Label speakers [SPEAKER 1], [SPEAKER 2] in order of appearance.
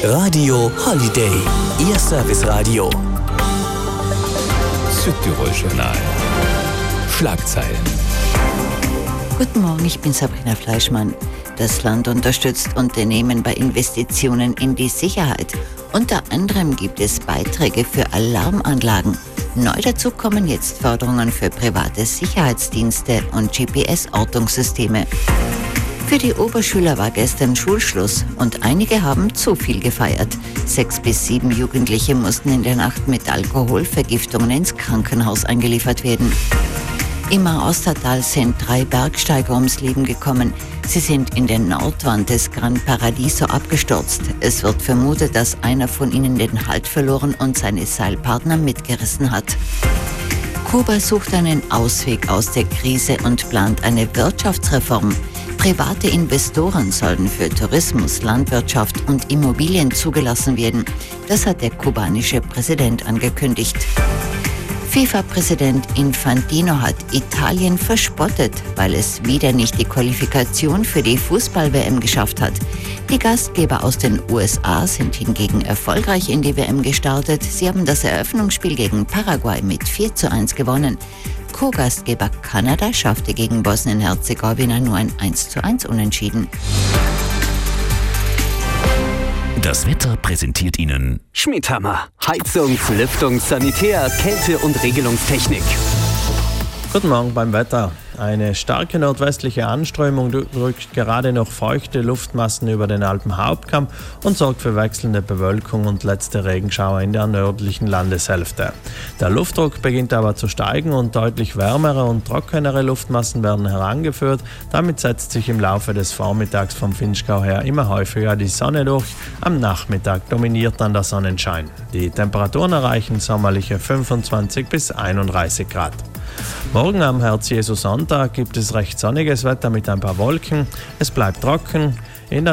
[SPEAKER 1] Radio Holiday, Ihr Serviceradio.
[SPEAKER 2] Südtirol-Journal. Schlagzeilen.
[SPEAKER 3] Guten Morgen, ich bin Sabrina Fleischmann. Das Land unterstützt Unternehmen bei Investitionen in die Sicherheit. Unter anderem gibt es Beiträge für Alarmanlagen. Neu dazu kommen jetzt Förderungen für private Sicherheitsdienste und GPS-Ortungssysteme. Für die Oberschüler war gestern Schulschluss und einige haben zu viel gefeiert. 6 bis 7 Jugendliche mussten in der Nacht mit Alkoholvergiftungen ins Krankenhaus eingeliefert werden. Im Aostatal sind 3 Bergsteiger ums Leben gekommen. Sie sind in der Nordwand des Gran Paradiso abgestürzt. Es wird vermutet, dass einer von ihnen den Halt verloren und seine Seilpartner mitgerissen hat. Kuba sucht einen Ausweg aus der Krise und plant eine Wirtschaftsreform. Private Investoren sollen für Tourismus, Landwirtschaft und Immobilien zugelassen werden. Das hat der kubanische Präsident angekündigt. FIFA-Präsident Infantino hat Italien verspottet, weil es wieder nicht die Qualifikation für die Fußball-WM geschafft hat. Die Gastgeber aus den USA sind hingegen erfolgreich in die WM gestartet. Sie haben das Eröffnungsspiel gegen Paraguay mit 4:1 gewonnen. Co-Gastgeber Kanada schaffte gegen Bosnien-Herzegowina nur ein 1:1 Unentschieden.
[SPEAKER 1] Das Wetter präsentiert Ihnen
[SPEAKER 4] Schmidhammer. Heizungs-, Lüftungs-, Sanitär-, Kälte- und Regelungstechnik.
[SPEAKER 5] Guten Morgen beim Wetter. Eine starke nordwestliche Anströmung drückt gerade noch feuchte Luftmassen über den Alpenhauptkamm und sorgt für wechselnde Bewölkung und letzte Regenschauer in der nördlichen Landeshälfte. Der Luftdruck beginnt aber zu steigen und deutlich wärmere und trockenere Luftmassen werden herangeführt. Damit setzt sich im Laufe des Vormittags vom Vinschgau her immer häufiger die Sonne durch. Am Nachmittag dominiert dann der Sonnenschein. Die Temperaturen erreichen sommerliche 25 bis 31 Grad. Morgen am Herz-Jesu-Sonntag gibt es recht sonniges Wetter mit ein paar Wolken. Es bleibt trocken.